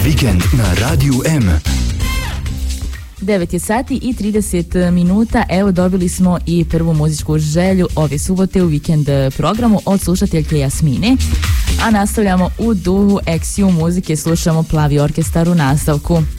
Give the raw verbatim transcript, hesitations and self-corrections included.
Vikend na Radiju M. devet je sati i trideset minuta. Evo, dobili smo i prvu muzičku želju ove subote u vikend programu od slušateljke Jasmine. A nastavljamo u duhu X U muzike, slušamo Plavi orkestar u nastavku.